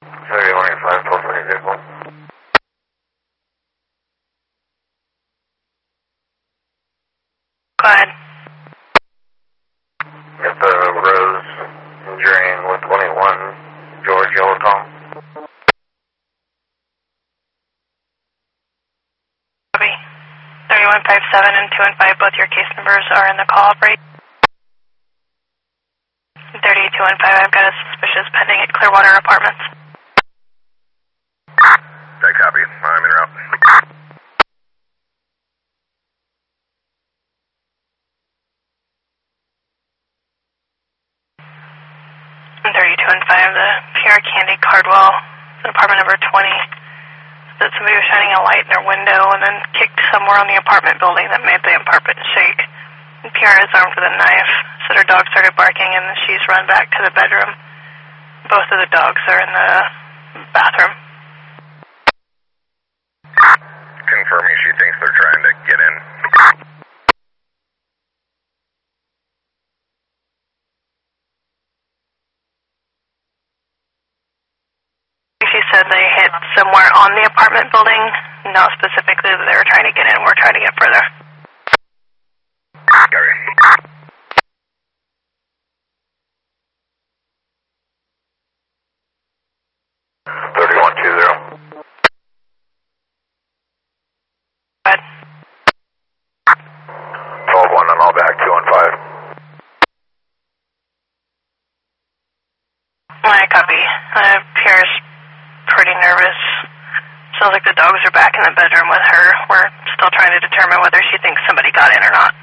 3185, 1220 vehicle. Go ahead. Get the Rose drain with 21 George Yellow Tom. Copy. 3157 and 215, both your case numbers are in the call break. 3215, I've got a suspicious pending at Clearwater Apartments. Okay, copy. I'm en route. 3215, the Pierre Candy Cardwell, apartment number 20, that somebody was shining a light in their window and then kicked somewhere on the apartment building that made the apartment shake. And Pierre is armed with a knife, said her dog started barking and she's run back to the bedroom. Both of the dogs are in the bathroom. Confirming she thinks they're trying to get in. She said they hit somewhere on the apartment building, not specifically that they were trying to get in. We're trying to get further. Copy. 3120. Go ahead. 12-1 on all back, 215. I copy. Pierre's pretty nervous. Sounds like the dogs are back in the bedroom with her. We're still trying to determine whether she thinks somebody got in or not.